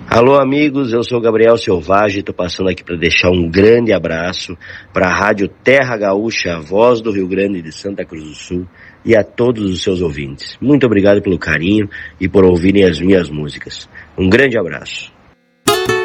Alô amigos, eu sou Gabriel Selvagem, estou passando aqui para deixar um grande abraço para a Rádio Terra Gaúcha, a voz do Rio Grande de Santa Cruz do Sul, e a todos os seus ouvintes. Muito obrigado pelo carinho e por ouvirem as minhas músicas. Um grande abraço.